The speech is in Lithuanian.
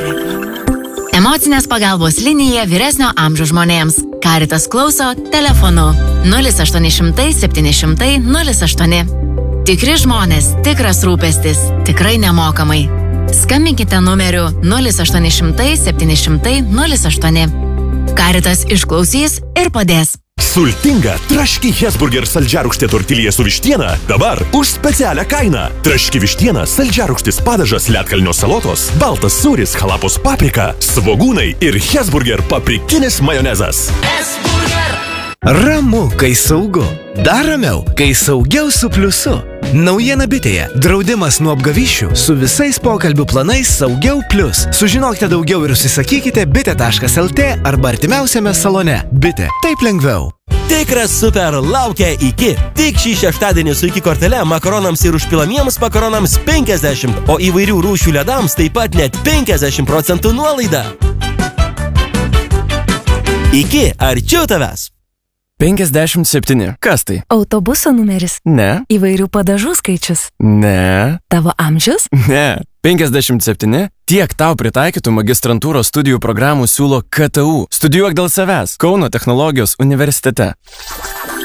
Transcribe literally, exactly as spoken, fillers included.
Emocinės pagalbos linija vyresnio amžiaus žmonėms. Caritas klauso telefonu nulis aštuoni šimtai septyni šimtai nulis aštuoni. Tikri žmonės, tikras rūpestis, tikrai nemokamai. Skambinkite numeriu nulis aštuoni šimtai septyni šimtai nulis aštuoni. Caritas išklausys ir padės. Sultinga traški Hesburger saldžiarūgštė tortilija su vištiena dabar už specialią kainą. Traški vištiena, saldžiarūgštis padažas, ledkalnio salotos, baltas sūris, halapos paprika, svogūnai ir Hesburger paprikinis majonezas. Hesburger. Ramu, kai saugu. Dar ramiau, kai saugiau su pliusu. Naujiena bitėje. Draudimas nuo apgavyšių su visais pokalbių planais Saugiau Plius. Sužinokite daugiau ir užsisakykite bitė taškas el tė arba artimiausiame salone. Bitė. Taip lengviau. Tikras super laukia iki. Tik šį šeštadienį su iki kortele makaronams ir užpilamiems makaronams penkiasdešimt, o įvairių rūšių ledams taip pat net penkiasdešimt procentų nuolaida. Iki arčiau tavęs. penkiasdešimt septyni. Kas tai? Autobuso numeris. Ne. Įvairių padažų skaičius. Ne. Tavo amžius? Ne. penkiasdešimt septyni. Tiek tau pritaikytų magistrantūros studijų programų siūlo K T U. Studijuok dėl savęs. Kauno technologijos universitete.